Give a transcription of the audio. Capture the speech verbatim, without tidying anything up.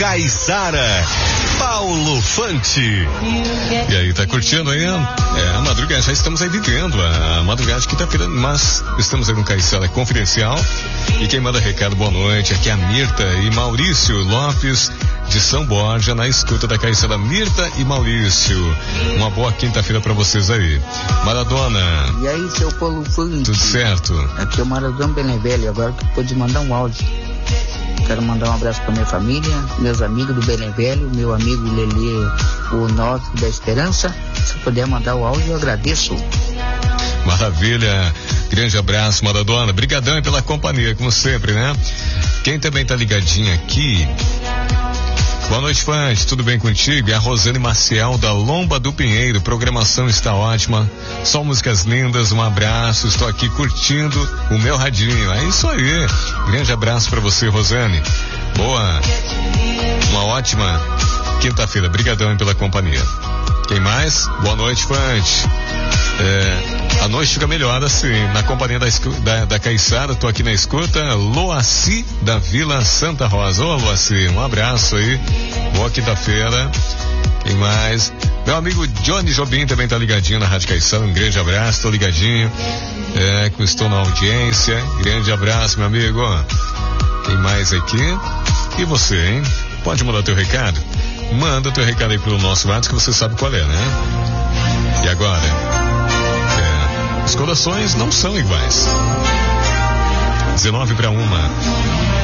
Caiçara, Paulo Fante. E aí, tá curtindo aí? É, a madrugada, já estamos aí vivendo a madrugada de quinta-feira, mas estamos aí no Caiçara Confidencial. E quem manda recado, boa noite, aqui é a Mirta e Maurício Lopes de São Borja, na escuta da Caiçara. Mirta e Maurício, uma boa quinta-feira pra vocês aí. Maradona. E aí, seu Paulo Fante? Tudo certo? Aqui é o Maradona Benevelho, agora que pode mandar um áudio. Quero mandar um abraço para minha família, meus amigos do Belém Velho, meu amigo Lelê, o Norte da Esperança. Se puder mandar o áudio, eu agradeço. Maravilha, grande abraço, Maradona. Brigadão pela companhia, como sempre, né? Quem também tá ligadinho aqui, boa noite, Fante, tudo bem contigo? É a Rosane Maciel da Lomba do Pinheiro, programação está ótima, só músicas lindas, um abraço, estou aqui curtindo o meu radinho, é isso aí, grande abraço para você, Rosane, boa, uma ótima quinta-feira, brigadão pela companhia. Quem mais? Boa noite, Fante. É, a noite fica melhor assim, na companhia da, da, da Caiçara, tô aqui na escuta, Loaci da Vila Santa Rosa. Ô, Loaci, um abraço aí, boa quinta-feira. Quem mais? Meu amigo Johnny Jobim também tá ligadinho na Rádio Caiçara, um grande abraço, tô ligadinho, é, que estou na audiência, grande abraço, meu amigo. Quem mais aqui? E você, hein? Pode mandar teu recado? Manda teu recado aí pelo nosso WhatsApp, que você sabe qual é, né? E agora? É, os corações não são iguais. dezenove para uma.